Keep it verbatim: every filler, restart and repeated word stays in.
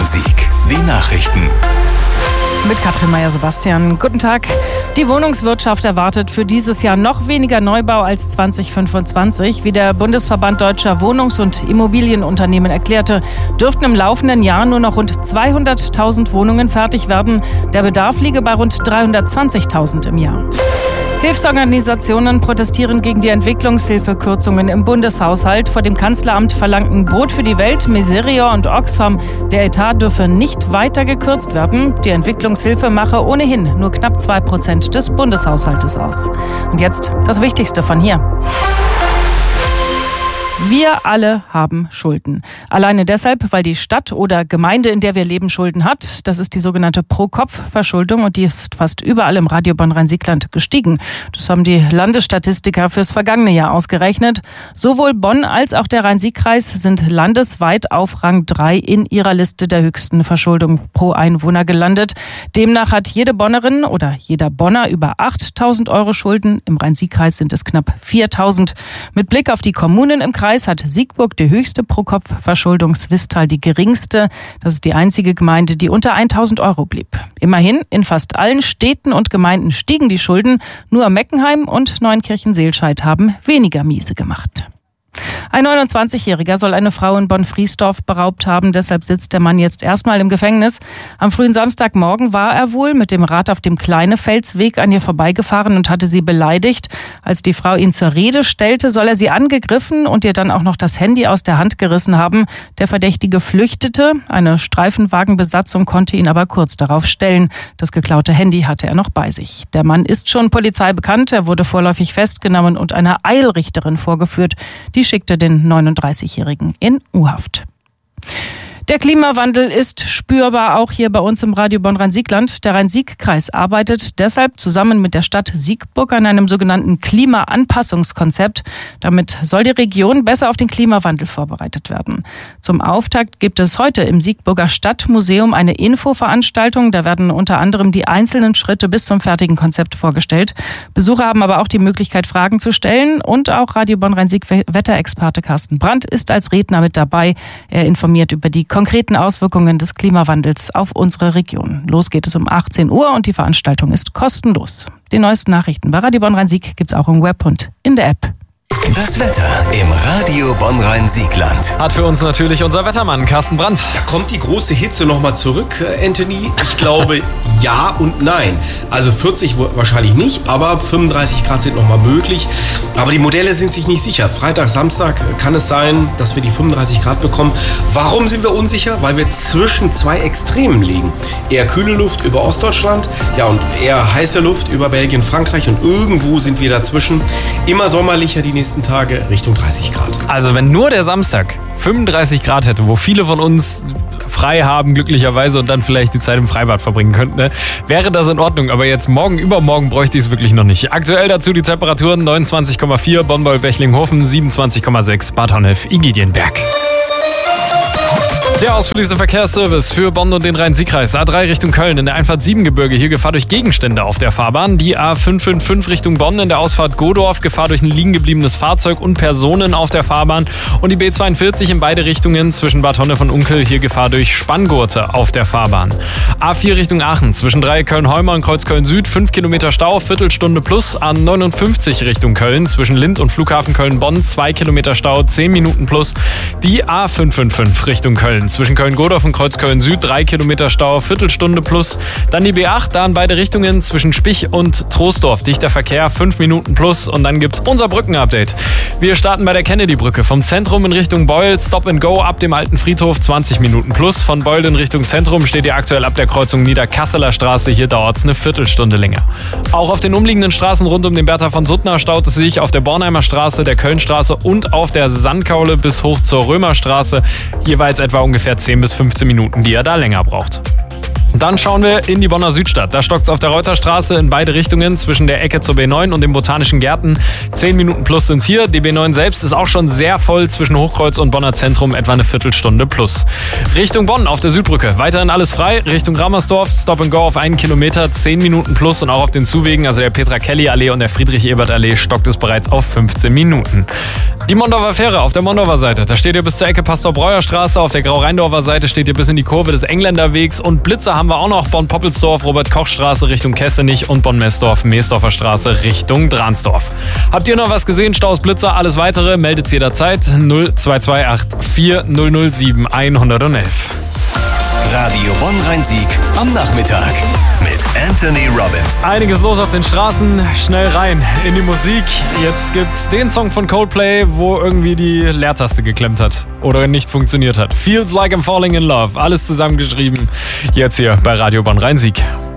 Rhein-Sieg. Die Nachrichten. Mit Katrin Meyer-Sebastian. Guten Tag. Die Wohnungswirtschaft erwartet für dieses Jahr noch weniger Neubau als zwanzig fünfundzwanzig. Wie der Bundesverband Deutscher Wohnungs- und Immobilienunternehmen erklärte, dürften im laufenden Jahr nur noch rund zweihunderttausend Wohnungen fertig werden. Der Bedarf liege bei rund dreihundertzwanzigtausend im Jahr. Hilfsorganisationen protestieren gegen die Entwicklungshilfekürzungen im Bundeshaushalt. Vor dem Kanzleramt verlangten Brot für die Welt, Miserior und Oxfam, der Etat dürfe nicht weiter gekürzt werden. Die Entwicklungshilfe mache ohnehin nur knapp zwei Prozent des Bundeshaushaltes aus. Und jetzt das Wichtigste von hier. Wir alle haben Schulden. Alleine deshalb, weil die Stadt oder Gemeinde, in der wir leben, Schulden hat. Das ist die sogenannte Pro-Kopf-Verschuldung und die ist fast überall im Radio Bonn-Rhein-Sieg-Land gestiegen. Das haben die Landesstatistiker fürs vergangene Jahr ausgerechnet. Sowohl Bonn als auch der Rhein-Sieg-Kreis sind landesweit auf Rang drei in ihrer Liste der höchsten Verschuldung pro Einwohner gelandet. Demnach hat jede Bonnerin oder jeder Bonner über achttausend Euro Schulden. Im Rhein-Sieg-Kreis sind es knapp viertausend. Mit Blick auf die Kommunen im Kreis hat Siegburg die höchste Pro-Kopf-Verschuldung, Swisttal die geringste. Das ist die einzige Gemeinde, die unter tausend Euro blieb. Immerhin, in fast allen Städten und Gemeinden stiegen die Schulden. Nur Meckenheim und Neunkirchen-Seelscheid haben weniger miese gemacht. Ein neunundzwanzigjähriger soll eine Frau in Bonn-Friesdorf beraubt haben. Deshalb sitzt der Mann jetzt erstmal im Gefängnis. Am frühen Samstagmorgen war er wohl mit dem Rad auf dem Kleinefelsweg an ihr vorbeigefahren und hatte sie beleidigt. Als die Frau ihn zur Rede stellte, soll er sie angegriffen und ihr dann auch noch das Handy aus der Hand gerissen haben. Der Verdächtige flüchtete. Eine Streifenwagenbesatzung konnte ihn aber kurz darauf stellen. Das geklaute Handy hatte er noch bei sich. Der Mann ist schon Polizei bekannt. Er wurde vorläufig festgenommen und einer Eilrichterin vorgeführt. Die schickte den neununddreißigjährigen in U-Haft. Der Klimawandel ist spürbar auch hier bei uns im Radio Bonn-Rhein-Sieg-Land. Der Rhein-Sieg-Kreis arbeitet deshalb zusammen mit der Stadt Siegburg an einem sogenannten Klimaanpassungskonzept. Damit soll die Region besser auf den Klimawandel vorbereitet werden. Zum Auftakt gibt es heute im Siegburger Stadtmuseum eine Infoveranstaltung. Da werden unter anderem die einzelnen Schritte bis zum fertigen Konzept vorgestellt. Besucher haben aber auch die Möglichkeit, Fragen zu stellen. Und auch Radio Bonn-Rhein-Sieg-Wetterexperte Carsten Brandt ist als Redner mit dabei. Er informiert über die konkreten Auswirkungen des Klimawandels auf unsere Region. Los geht es um achtzehn Uhr und die Veranstaltung ist kostenlos. Die neuesten Nachrichten bei Radio Bonn-Rhein-Sieg gibt es auch im Web und in der App. Das Wetter im Radio Bonn-Rhein-Sieg-Land. Hat für uns natürlich unser Wettermann Carsten Brandt. Ja, kommt die große Hitze nochmal zurück, Anthony? Ich glaube ja und nein. Also vierzig wahrscheinlich nicht, aber fünfunddreißig Grad sind nochmal möglich. Aber die Modelle sind sich nicht sicher. Freitag, Samstag kann es sein, dass wir die fünfunddreißig Grad bekommen. Warum sind wir unsicher? Weil wir zwischen zwei Extremen liegen. Eher kühle Luft über Ostdeutschland, ja, und eher heiße Luft über Belgien, Frankreich, und irgendwo sind wir dazwischen. Immer sommerlicher die nächsten Tage, Richtung dreißig Grad. Also wenn nur der Samstag fünfunddreißig Grad hätte, wo viele von uns frei haben, glücklicherweise, und dann vielleicht die Zeit im Freibad verbringen könnten, ne, wäre das in Ordnung. Aber jetzt morgen, übermorgen bräuchte ich es wirklich noch nicht. Aktuell dazu die Temperaturen neunundzwanzig Komma vier, Bonn-Bechlinghofen, siebenundzwanzig Komma sechs, Bad Honnef, Igidienberg. Der ausführlichste Verkehrsservice für Bonn und den Rhein-Sieg-Kreis. A drei Richtung Köln in der Einfahrt Siebengebirge. Hier Gefahr durch Gegenstände auf der Fahrbahn. Die A fünf fünf fünf Richtung Bonn in der Ausfahrt Godorf. Gefahr durch ein liegen gebliebenes Fahrzeug und Personen auf der Fahrbahn. Und die B zweiundvierzig in beide Richtungen zwischen Bad Honnef und Unkel. Hier Gefahr durch Spanngurte auf der Fahrbahn. A vier Richtung Aachen zwischen Dreieck Köln-Heumer und Kreuz Köln-Süd. fünf Kilometer Stau, Viertelstunde plus. A neunundfünfzig Richtung Köln zwischen Lind und Flughafen Köln-Bonn. zwei Kilometer Stau, zehn Minuten plus. Die A fünf fünf fünf Richtung Köln zwischen Köln-Godorf und Kreuz Köln-Süd, drei Kilometer Stau, Viertelstunde plus. Dann die B acht, da in beide Richtungen zwischen Spich und Troisdorf. Dichter Verkehr, fünf Minuten plus. Und dann gibt's unser Brückenupdate. Wir starten bei der Kennedy-Brücke. Vom Zentrum in Richtung Beul, Stop and Go ab dem alten Friedhof, zwanzig Minuten plus. Von Beul in Richtung Zentrum steht ihr aktuell ab der Kreuzung Niederkasseler Straße. Hier dauert's eine Viertelstunde länger. Auch auf den umliegenden Straßen rund um den Bertha von Suttner staut es sich auf der Bornheimer Straße, der Kölnstraße und auf der Sandkaule bis hoch zur Römerstraße. Jeweils etwa ungefähr zehn bis fünfzehn Minuten, die ihr da länger braucht. Dann schauen wir in die Bonner Südstadt. Da stockt es auf der Reuterstraße in beide Richtungen zwischen der Ecke zur B neun und den Botanischen Gärten. Zehn Minuten plus sind es hier. Die B neun selbst ist auch schon sehr voll zwischen Hochkreuz und Bonner Zentrum, etwa eine Viertelstunde plus. Richtung Bonn auf der Südbrücke. Weiterhin alles frei. Richtung Rammersdorf, Stop and Go auf einen Kilometer, zehn Minuten plus und auch auf den Zuwegen, also der Petra-Kelly-Allee und der Friedrich-Ebert-Allee, stockt es bereits auf fünfzehn Minuten. Die Mondorfer Fähre auf der Mondorfer Seite. Da steht ihr bis zur Ecke Pastor-Breuer-Straße. Auf der Grau-Rheindorfer Seite steht ihr bis in die Kurve des Engländerwegs. Und Blitzer haben wir auch noch. Bonn-Poppelsdorf, Robert-Koch-Straße Richtung Kessenich und Bonn-Messdorf, Meesdorfer Straße Richtung Dransdorf. Habt ihr noch was gesehen? Staus, Blitzer, alles weitere meldet jederzeit null zwei zwei acht vier null null sieben eins eins eins. Radio Bonn-Rhein-Sieg am Nachmittag mit Anthony Robbins. Einiges los auf den Straßen, schnell rein in die Musik. Jetzt gibt's den Song von Coldplay, wo irgendwie die Leertaste geklemmt hat oder nicht funktioniert hat. Feels Like I'm Falling in Love, alles zusammengeschrieben. Jetzt hier bei Radio Bonn-Rhein-Sieg.